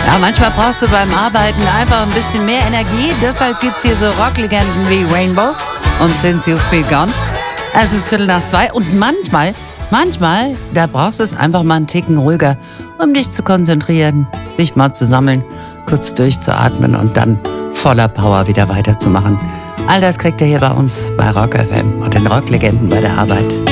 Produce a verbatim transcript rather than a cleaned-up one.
Ja, manchmal brauchst du beim Arbeiten einfach ein bisschen mehr Energie. Deshalb gibt's hier so Rocklegenden wie Rainbow und Since You've Begun. Es ist Viertel nach zwei und manchmal, manchmal, da brauchst du es einfach mal einen Ticken ruhiger, um dich zu konzentrieren, sich mal zu sammeln, kurz durchzuatmen und dann voller Power wieder weiterzumachen. All das kriegt ihr hier bei uns bei Rock F M und den Rocklegenden bei der Arbeit.